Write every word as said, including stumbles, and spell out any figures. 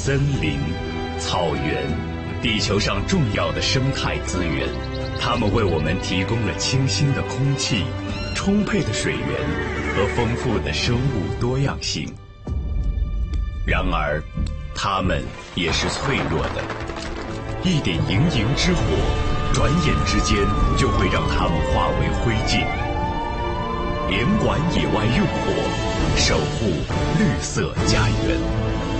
森林、草原，地球上重要的生态资源，它们为我们提供了清新的空气、充沛的水源和丰富的生物多样性。然而，它们也是脆弱的，一点营营之火，转眼之间就会让它们化为灰烬。联管野外用火，守护绿色家园。